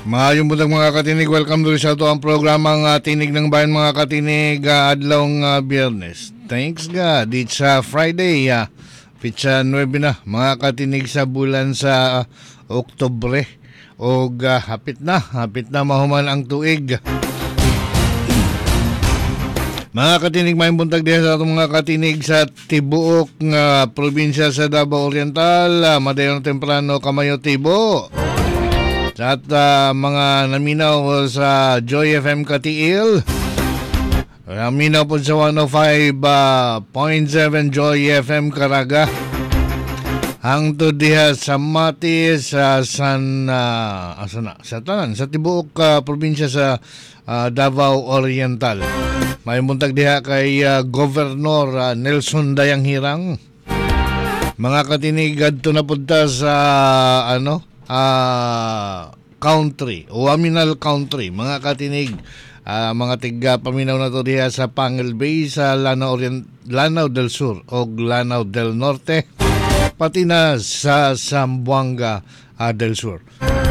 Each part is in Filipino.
Maayong buntag mga katinig, welcome to sa ito ang programang Tinig ng Bayan mga katinig adlong Biyernes. Thanks God, it's Friday, pitsa 9 na mga katinig sa bulan sa Oktubre. O hapit na mahuman ang tuig. Mga katinig, may buntag din sa itong mga katinig sa tibuok nga probinsya sa Davao Oriental, madayong temprano kamayo tibo. At mga naminaw sa Joy FM Katiil, naminaw po sa 105.7 Joy FM Caraga, hangtod diha sa Matis, sa tibuok probinsya sa Davao Oriental. May buntag diha kay Governor Nelson Dayang Hirang. Mga katinig, adto na punta sa country, Waminal Country, mga katinig, mga tiga paminaw na to diha sa Pangil Bay, sa Lanao del Sur o Lanao del Norte, pati na sa Zamboanga del Sur.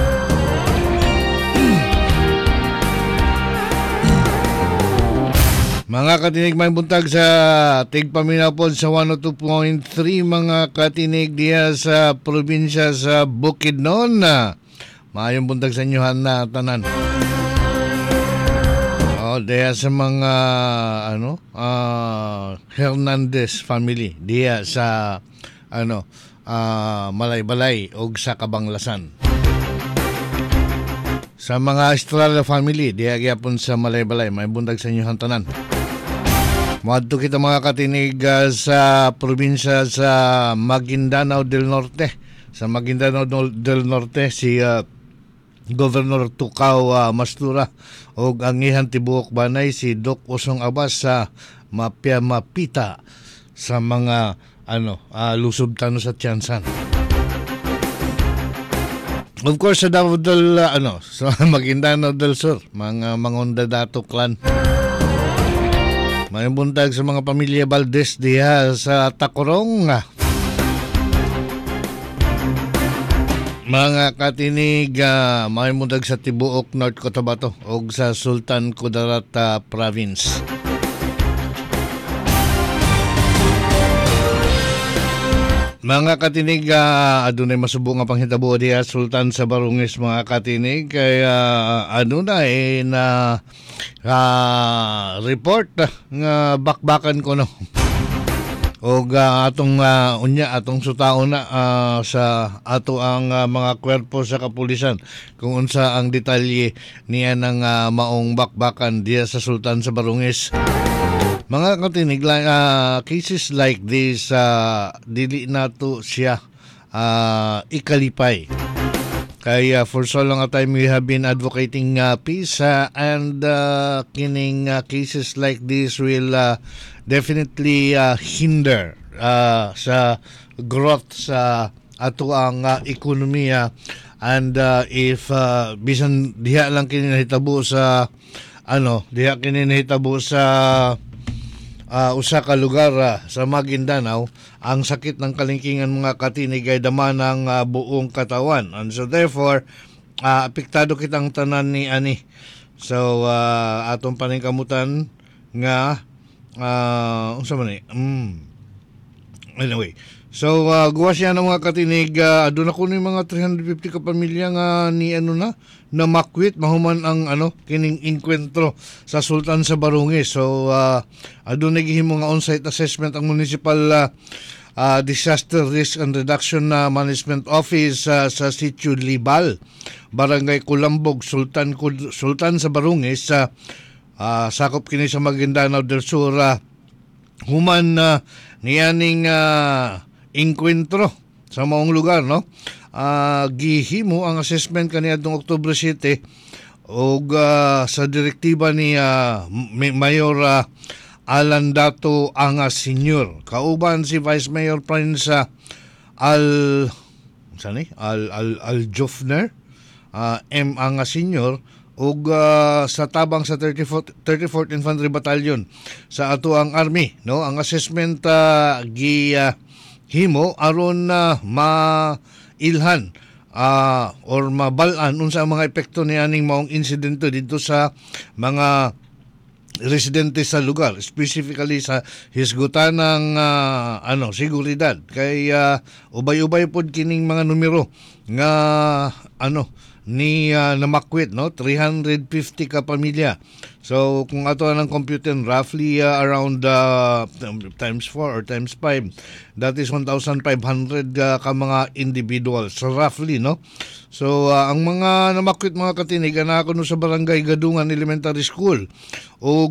Mga katinig, may buntag sa tigpaminaw po sa 102.3 mga katinig diya sa probinsya sa Bukidnon. Maayong buntag sa inyohan na tanan. Diya sa mga Hernandez family diya sa Malay-Balay o sa Kabanglasan. Sa mga Estrada family diya gyapon sa Malay-Balay, may buntag sa inyohan tanan. Madto kita mga katinig sa probinsya sa Maguindanao del Norte. Sa Maguindanao del Norte, si Governor Tukaw Mastura o ang ihan tibuok banay si Doc Osong Abas sa mapita sa mga lusob tano sa Tiansan. Of course sa Davao sa Maguindanao del Sur, mga Mangonda Dato clan. May buntag sa mga pamilya Valdez diha sa Tacorong. Mga katinig, may buntag sa tibuok North Cotabato o sa Sultan Kudarat Province. Mga katinig, adunay masubo nga panghitabo diha Sultan sa Barungis mga katinig, kaya adunay na report nga bakbakan ko no. O atong sutaon na sa ato ang mga kwerpo sa kapulisan kung unsa ang detalye niya ng maong bakbakan diya sa Sultan sa Barungis. Mga katinig, cases like this, dili nato siya ikalipay. Kaya for so long a time we have been advocating peace and kining cases like this will definitely hinder sa growth sa ato ang ekonomiya, and if bisan diha lang kini nahitabo sa usa ka lugar sa Maguindanao, ang sakit ng kalingkingan mga katinig ay dama ng buong katawan, and so therefore apektado kitang tanan ni ani. So atong paningkamutan nga unsa man ni anyway, so guwas siya ng mga katinig, doon ako ni mga 350 ka pamilya nga ni na makwit mahuman ang kining inkwentro sa Sultan sa Barungis. So doon naghihimo nga on-site assessment ang Municipal Disaster Risk and Reduction Management Office sa Sitio Libal, Barangay Kulambog, Sultan sa Barungis, sakop kini sa Maguindanao del Sur, human niyaning inkwentro sa maong lugar, no? Gihimo ang assessment kaniadtong Oktubre 7 og sa direktiba ni Mayor Alan Dato Anga Senior, kauban si Vice Mayor Prince Al Jofner M Anga Senior, ug sa tabang sa 34th Infantry Battalion sa ato ang Army, no? Ang assessment himo aron mailhan or mabalaan unsa ang mga epekto nianing maong insidente dito sa mga residente sa lugar, specifically sa hisgutan ng seguridad. Kay ubay-ubay pod kining mga numero nga namakwit, no, 350 ka pamilya. So kung ato ang computer, roughly around times 4 or times 5, that is 1,500 ka mga individuals, so roughly, no. So ang mga namakwit mga katinig ana ko no sa Barangay Gadungan Elementary School ug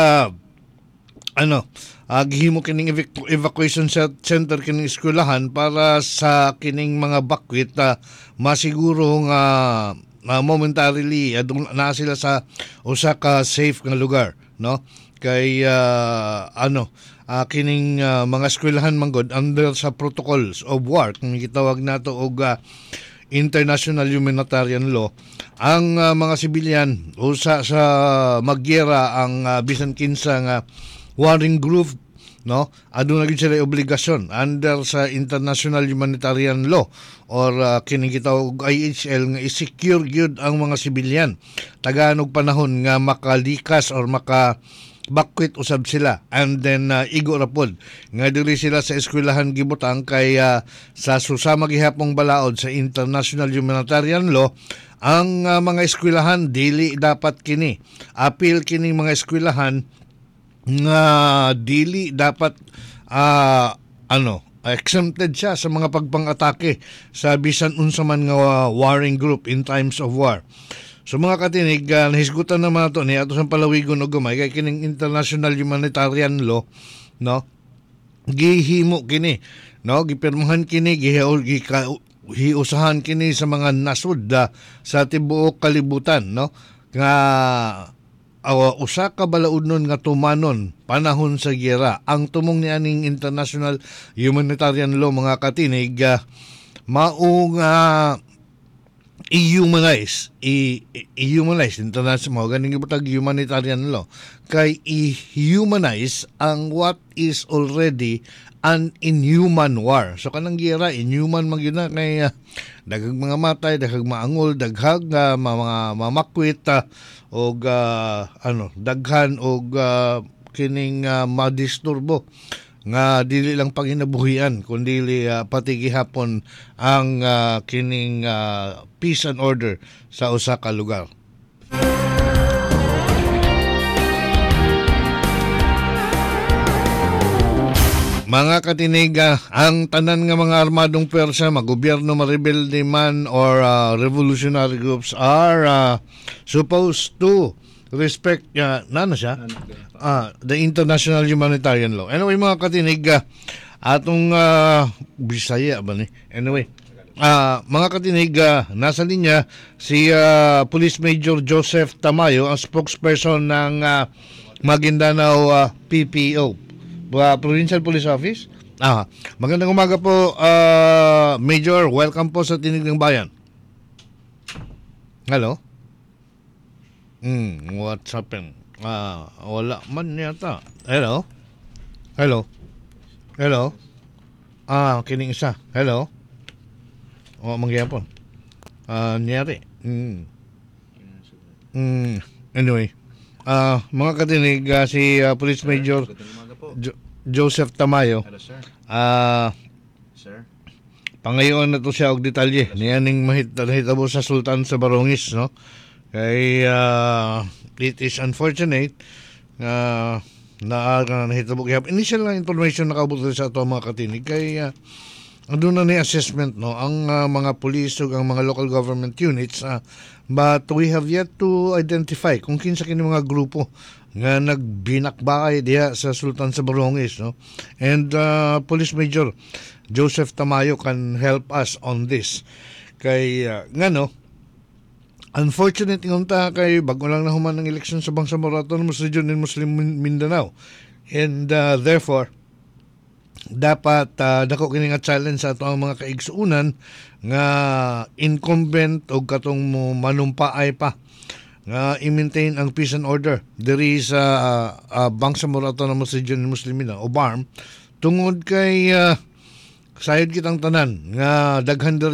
gihimo kining evacuation center kining eskwelahan para sa kining mga bakwit masiguro nga momentarily na sila sa usa ka safe nga lugar, no. Kay kining mga eskwelahan manggod under sa protocols of war kung gitawag nato og international humanitarian law, ang mga sibilyan usa sa magyera ang bisan kinsa nga warring group, no, aduna gyud sila obligasyon under sa international humanitarian law or kining gitawag IHL nga i-secure gyud ang mga sibilyan taganog panahon nga makalikas or bakwit usab sila, and then igo ra pod nga diri sila sa eskwelahan gibutang kay sa susama gihapong balaod sa international humanitarian law ang mga eskwelahan dili dapat kini apil kining mga eskwelahan nga dili dapat exempted siya sa mga pagpang-atake sa bisan unsa man nga warring group in times of war. So mga katinig, nahisgutan naman ito ni ato sa palawigon o gamay kay kining international humanitarian law, no, gihimo kini, no, gipirmahan kini, giusahan kini sa mga nasud sa tibuok kalibutan, no, nga usa ka balaod nun nga tumanon panahon sa giyera. Ang tumong ni aning international humanitarian law mga katinig maong i-humanize international ganing gibutag humanitarian law kay i-humanize ang what is already an inhuman war. So kanang giyera inhuman man gyud na kay daghang mga matay, daghang maangol, daghang mga mamakwit og daghan og kining madisturbo nga dili lang panginabuhian kundi pati gihapon ang kining peace and order sa usa ka lugar. Mga katinig, ang tanan nga mga armadong pwersa, magobyerno, marebelde man or revolutionary groups are supposed to respect the international humanitarian law. Anyway mga katinig, atong Bisaya ba ni? Anyway, mga katinig, nasa linya si Police Major Joseph Tamayo, ang spokesperson ng Maguindanao PPO, Provincial Police Office. Magandang umaga po, Major. Welcome po sa Tinig ng Bayan. Hello? What's happened? Wala man yata. Hello? Hello? Hello? Kining isa. Hello? Mangyapon. Niyari. Anyway. Mga katinig, si Police Major Joseph Tamayo. Hello, sir. Sir. Pangayoon na to siya og detalye niyaning mahitabo sa Sultan sa Barongis, no? Kay it is unfortunate na nahitabo gyap initial na information nakaabot sa ato mga katinig kay andun na ni assessment, no, ang mga police ug ang mga local government units, but we have yet to identify kung kinsa kini mga grupo nga nagbinakbakay diha sa Sultan sa Barongis, no. And Police Major Joseph Tamayo can help us on this kay unfortunate ngunta kay bago lang nahuman ng eleksyon sa Bangsamoro ato sa region in Muslim Mindanao, and therefore dapat dako kini nga challenge sa ato ang mga kaigsuunan nga incumbent og katong manumpaay pa nga i-maintain ang peace and order diri sa Bangsamoro Autonomous Region in Muslim Mindanao o BARM, tungod kay sayod kitang tanan nga daghan diri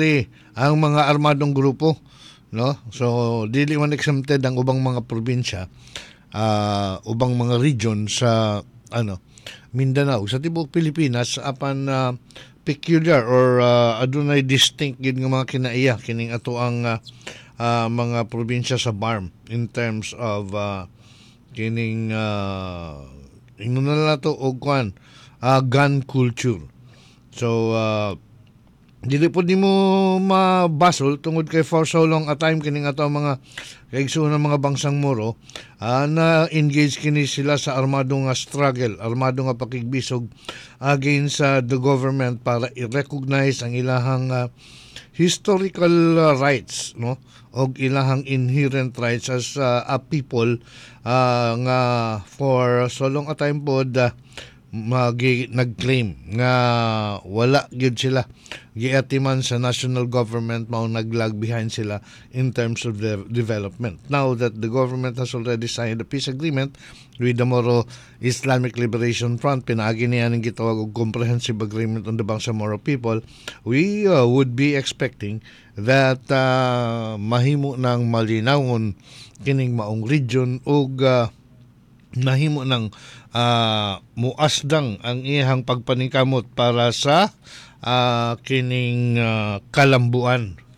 ang mga armadong grupo, no? So dili man exempted ang ubang mga probinsya, ubang mga region sa Mindanao sa tibuok Pilipinas apan peculiar or adunay distinct gid nga mga kinaiya kining ato ang mga probinsya sa BARM in terms of kining ingon na to og gun culture. So dili po di mo mabasol tungod kay for so long a time kining ato mga kaigsuon ng mga bangsang Moro na engage kini sila sa armadong struggle, armadong pakigbisog against the government para i-recognize ang ilahang historical rights, no, og ilahang inherent rights as a people nga for so long a time pod nag-claim nga wala gyud sila giatiman sa national government mao naglag behind sila in terms of their development. Now that the government has already signed a peace agreement with the Moro Islamic Liberation Front, pinaagi niya ng gitawag og comprehensive agreement on the Bangsamoro people, we would be expecting that mahimo ng malinawon kining maong region og nahimo ng muasdang ang iyang pagpaningkamot para sa kining kalambuan